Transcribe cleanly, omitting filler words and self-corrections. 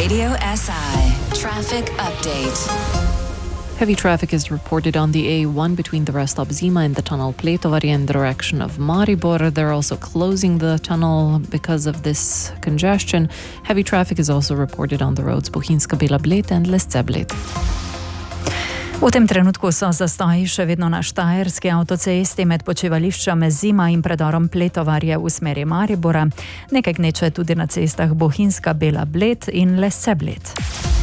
Radio SI Traffic Update. Heavy traffic is reported on the A1 between the rest stop Zima and the tunnel Pletovari in the direction of Maribor. They're also closing the tunnel because of this congestion. Heavy traffic is also reported on the roads Bohinjska Bela Bled and Lesce Bled. V tem trenutku so zastoji še vedno na Štajerski avtocesti med počivališčem Zima in predorom Pletovarje v smeri Maribora. Nekaj gneče tudi na cestah Bohinjska Bela Bled in Lesce Bled.